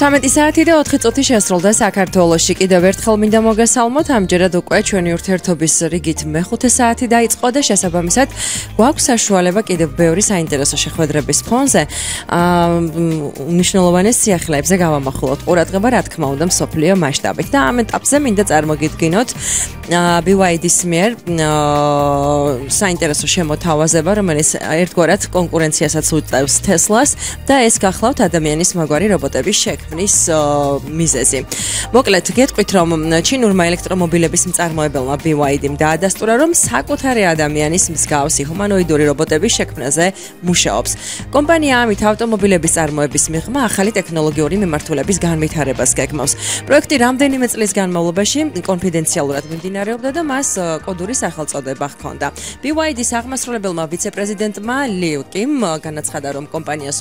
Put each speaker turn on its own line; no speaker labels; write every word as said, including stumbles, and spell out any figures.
ცამეტი საათი და ოთხი წუთი შესრულდა საქართველოში. კიდევ ერთხელ მინდა მოგესალმოთ, ამჯერად უკვე ჩვენი ურთიერთობის რიგით მეხუთე საათი დაიწყო და შესაბამისად გვაქვს საშუალება კიდევ ბევრი საინტერესო შეხვედრების ფონზე უნიშნულოვანეს სიახლეებზე გავამახვილოთ ყურადღება, რა თქმა უნდა, მსოფლიო მასშტაბით. და ამ ეტაპზე მინდა წარმოგიდგინოთ ბი ვაი დის მიერ საინტერესო შემოთავაზება, რომელიც ერთგვარად კონკურენციასაც უწევს Tesla-ს და ეს გახლავთ ადამიანის მაგვარი რობოტების შექმნის მიზეზი. მოკლედ, გეტყვით, რომ ჩინურმა ელექტრომობილების მწარმოებელმა ბი ვაი დი-მ დაადასტურა, რომ საკუთარი ადამიანის მსგავსი ჰუმანოიდური რობოტების შექმნაზე მუშაობს. კომპანია ამით ავტომობილების წარმოების მიღმა ახალი ტექნოლოგიური მიმართულების განვითარებას გეგმავს. პროექტი რამდენიმე წლის განმავლობაში კონფიდენციალურად მიმდინარეობდა და მას კოდური სახელწოდება ჰქონდა. ბი ვაი დის აღმასრულებელმა ვიცე-პრეზიდენტმა ლიუ კიმ განაცხადა, რომ კომპანიას